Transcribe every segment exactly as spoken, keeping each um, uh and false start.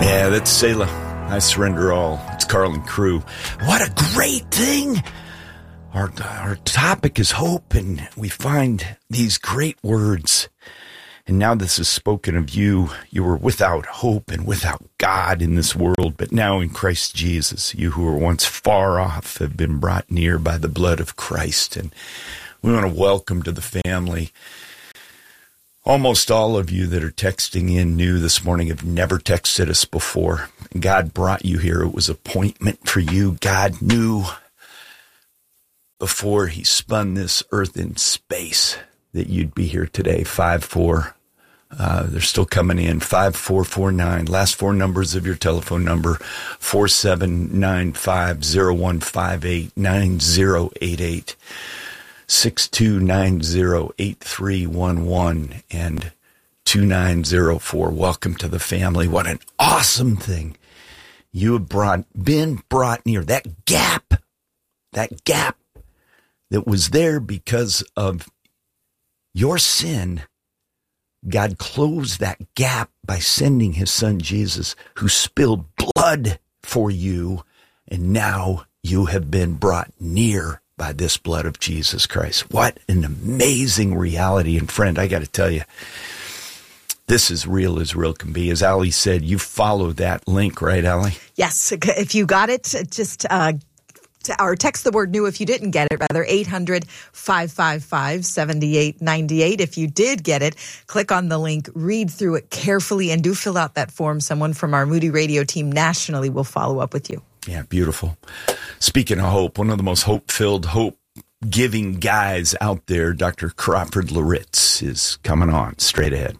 Yeah, that's Selah. I surrender all. It's Carlin Crew. What a great thing! Our, our topic is hope, and we find these great words. And now this is spoken of you. You were without hope and without God in this world, but now in Christ Jesus, you who were once far off have been brought near by the blood of Christ. And we want to welcome to the family. Almost all of you that are texting in new this morning have never texted us before. God brought you here. It was appointment for you. God knew before he spun this earth in space that you'd be here today. Five four. Uh, they're still coming in. Five four four nine. Last four numbers of your telephone number. Four seven nine five zero one five eight nine zero eight eight. six two nine zero eight three one one and two nine zero four. Welcome to the family. What an awesome thing. You have brought, been brought near that gap, that gap that was there because of your sin. God closed that gap by sending his son Jesus, who spilled blood for you, and now you have been brought near by this blood of Jesus Christ. What an amazing reality. And friend, I got to tell you, this is real as real can be. As Ali said, you follow that link, right, Ali? Yes. If you got it, just uh, or text the word new if you didn't get it, rather, eight hundred five five five seven eight nine eight. If you did get it, click on the link, read through it carefully, and do fill out that form. Someone from our Moody Radio team nationally will follow up with you. Yeah, beautiful. Speaking of hope, one of the most hope-filled, hope-giving guys out there, Doctor Crawford Loritz, is coming on straight ahead.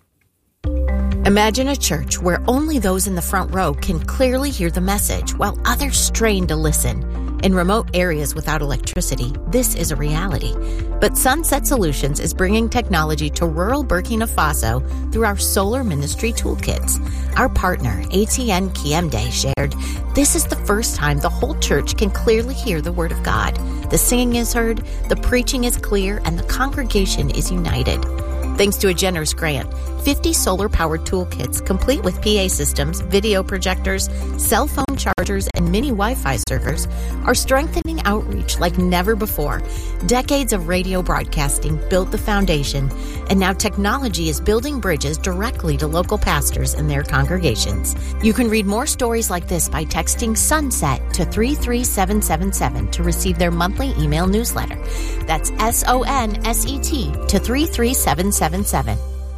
Imagine a church where only those in the front row can clearly hear the message while others strain to listen. In remote areas without electricity, this is a reality. But Sunset Solutions is bringing technology to rural Burkina Faso through our Solar Ministry Toolkits. Our partner, A T N Kiemde, shared, "This is the first time the whole church can clearly hear the Word of God. The singing is heard, the preaching is clear, and the congregation is united." Thanks to a generous grant, fifty solar-powered toolkits complete with P A systems, video projectors, cell phone chargers, and mini Wi-Fi servers are strengthening outreach like never before. Decades of radio broadcasting built the foundation, and now technology is building bridges directly to local pastors and their congregations. You can read more stories like this by texting SUNSET to three three seven seven seven to receive their monthly email newsletter. That's S O N S E T to three three seven seven seven.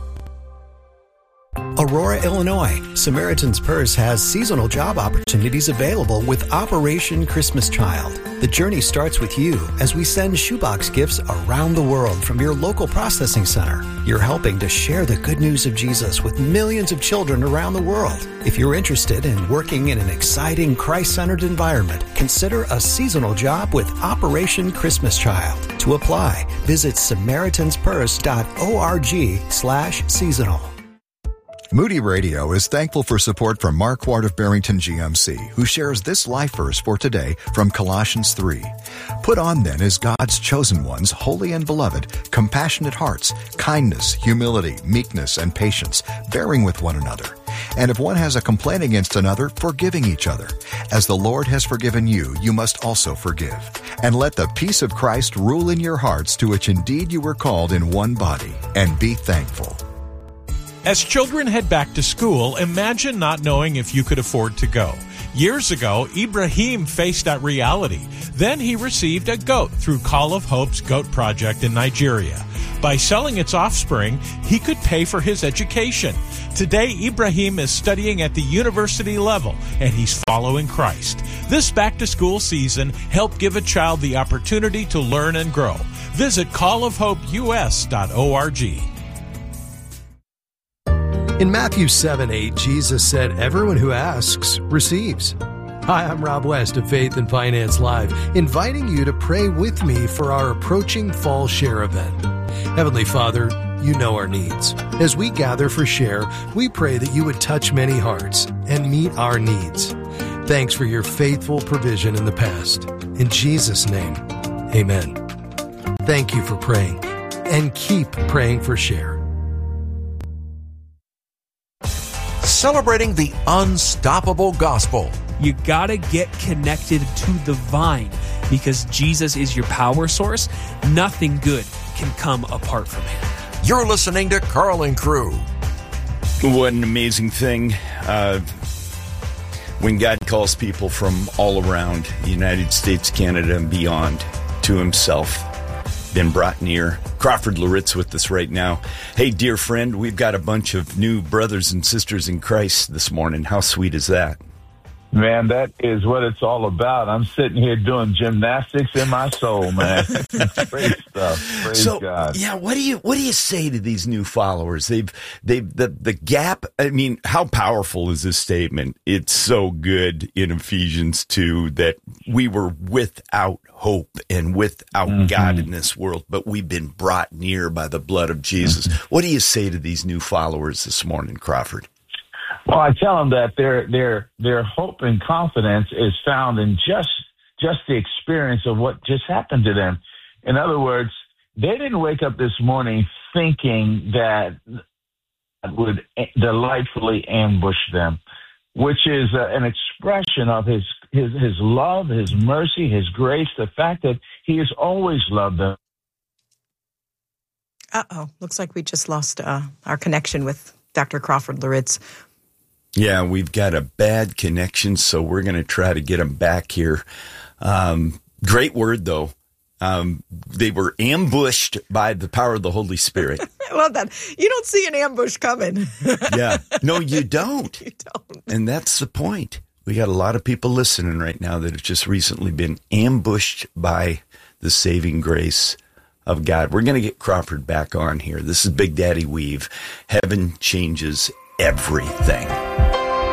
Aurora, Illinois. Samaritan's Purse has seasonal job opportunities available with Operation Christmas Child. The journey starts with you as we send shoebox gifts around the world from your local processing center. You're helping to share the good news of Jesus with millions of children around the world. If you're interested in working in an exciting Christ-centered environment, consider a seasonal job with Operation Christmas Child. To apply, visit Samaritanspurse dot org slash seasonal. Moody Radio is thankful for support from Mark Ward of Barrington G M C, who shares this life verse for today from Colossians three. Put on then as God's chosen ones, holy and beloved, compassionate hearts, kindness, humility, meekness, and patience, bearing with one another. And if one has a complaint against another, forgiving each other. As the Lord has forgiven you, you must also forgive. And let the peace of Christ rule in your hearts, to which indeed you were called in one body, and be thankful. As children head back to school, imagine not knowing if you could afford to go. Years ago, Ibrahim faced that reality. Then he received a goat through Call of Hope's Goat Project in Nigeria. By selling its offspring, he could pay for his education. Today, Ibrahim is studying at the university level, and he's following Christ. This back-to-school season, help give a child the opportunity to learn and grow. Visit call of hope U S dot org. In Matthew seven eight, Jesus said, "Everyone who asks receives." Hi, I'm Rob West of Faith and Finance Live, inviting you to pray with me for our approaching Fall Share event. Heavenly Father, you know our needs. As we gather for Share, we pray that you would touch many hearts and meet our needs. Thanks for your faithful provision in the past. In Jesus' name, amen. Thank you for praying, and keep praying for Share. celebrating the unstoppable gospel. You gotta get connected to the vine because Jesus is your power source. Nothing good can come apart from him. You're listening to Carl and Crew. What an amazing thing. Uh, when God calls people from all around the United States, Canada, and beyond to himself, been brought near. Crawford Loritz with us right now. Hey, dear friend, we've got a bunch of new brothers and sisters in Christ this morning. How sweet is that? Man, that is what it's all about. I'm sitting here doing gymnastics in my soul, man. Great stuff. Praise so, God. Yeah, what do you what do you say to these new followers? They've they've the the gap. I mean, how powerful is this statement? It's so good in Ephesians two that we were without hope and without mm-hmm. God in this world, but we've been brought near by the blood of Jesus. Mm-hmm. What do you say to these new followers this morning, Crawford? Well, I tell them that their their their hope and confidence is found in just just the experience of what just happened to them. In other words, they didn't wake up this morning thinking that God would delightfully ambush them, which is uh, an expression of his, his his love, his mercy, his grace, the fact that he has always loved them. Uh-oh. Looks like we just lost uh, our connection with Doctor Crawford Loritz. Yeah, we've got a bad connection, so we're going to try to get them back here. Um, great word, though. Um, they were ambushed by the power of the Holy Spirit. I love that. You don't see an ambush coming. Yeah. No, you don't. You don't. And that's the point. We got a lot of people listening right now that have just recently been ambushed by the saving grace of God. We're going to get Crawford back on here. This is Big Daddy Weave. Heaven changes everything.